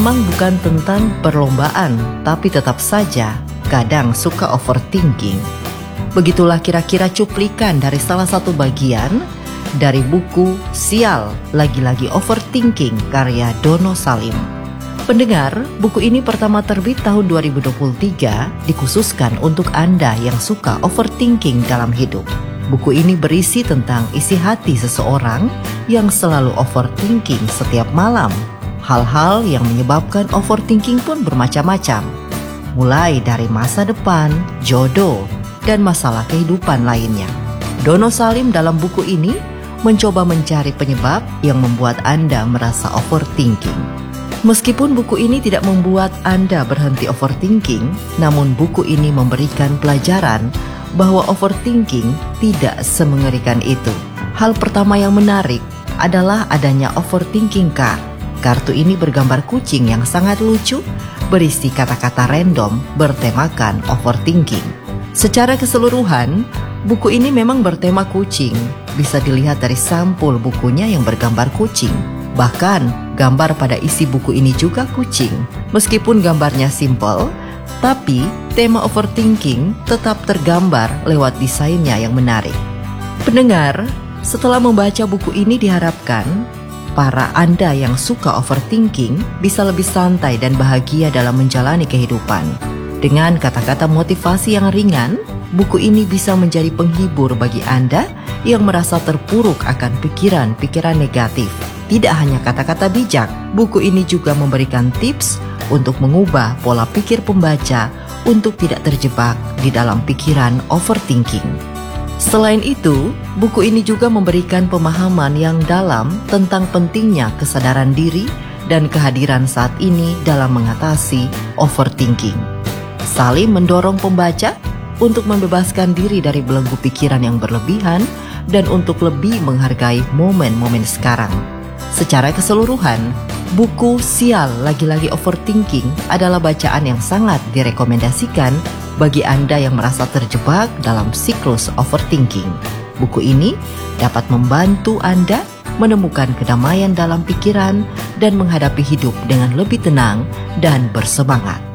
memang bukan tentang perlombaan, tapi tetap saja kadang suka overthinking. Begitulah kira-kira cuplikan dari salah satu bagian dari buku Sial, Lagi-Lagi Overthinking karya Dono Salim. Pendengar, buku ini pertama terbit tahun 2023, dikhususkan untuk Anda yang suka overthinking dalam hidup. Buku ini berisi tentang isi hati seseorang yang selalu overthinking setiap malam. Hal-hal yang menyebabkan overthinking pun bermacam-macam, mulai dari masa depan, jodoh, dan masalah kehidupan lainnya. Dono Salim dalam buku ini mencoba mencari penyebab yang membuat Anda merasa overthinking. Meskipun buku ini tidak membuat Anda berhenti overthinking, namun buku ini memberikan pelajaran bahwa overthinking tidak semengerikan itu. Hal pertama yang menarik adalah adanya overthinking card. Kartu ini bergambar kucing yang sangat lucu, berisi kata-kata random bertemakan overthinking. Secara keseluruhan, buku ini memang bertema kucing. Bisa dilihat dari sampul bukunya yang bergambar kucing. Bahkan, gambar pada isi buku ini juga kucing. Meskipun gambarnya simple, tapi tema overthinking tetap tergambar lewat desainnya yang menarik. Pendengar, setelah membaca buku ini diharapkan para Anda yang suka overthinking bisa lebih santai dan bahagia dalam menjalani kehidupan. Dengan kata-kata motivasi yang ringan, buku ini bisa menjadi penghibur bagi Anda yang merasa terpuruk akan pikiran-pikiran negatif. Tidak hanya kata-kata bijak, buku ini juga memberikan tips untuk mengubah pola pikir pembaca untuk tidak terjebak di dalam pikiran overthinking. Selain itu, buku ini juga memberikan pemahaman yang dalam tentang pentingnya kesadaran diri dan kehadiran saat ini dalam mengatasi overthinking. Salim mendorong pembaca untuk membebaskan diri dari belenggu pikiran yang berlebihan dan untuk lebih menghargai momen-momen sekarang. Secara keseluruhan, buku Sial, Lagi-Lagi Overthinking adalah bacaan yang sangat direkomendasikan bagi Anda yang merasa terjebak dalam siklus overthinking. Buku ini dapat membantu Anda menemukan kedamaian dalam pikiran dan menghadapi hidup dengan lebih tenang dan bersemangat.